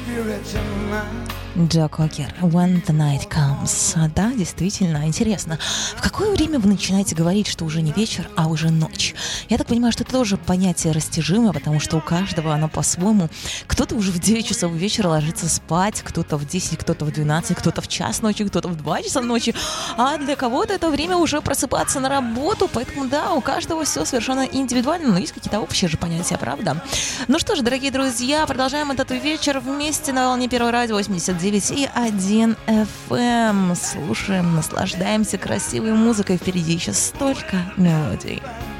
Джо Кокер, When the Night Comes. Да, действительно, интересно. В какое время вы начинаете говорить, что уже не вечер, а уже ночь? Я так понимаю, что это тоже понятие растяжимое, потому что у каждого оно по-своему. Кто-то уже в 9 часов вечера ложится спать, кто-то в 10, кто-то в 12, кто-то в час ночи, кто-то в 2 часа ночи. А для кого-то это время уже просыпаться на работу, поэтому да, у каждого все совершенно индивидуально, но есть какие-то общие же понятия, правда? Ну что ж, дорогие друзья, продолжаем этот вечер вместе на волне Первого радио 89,1 FM. Слушаем, наслаждаемся красивой музыкой. Впереди еще столько мелодий.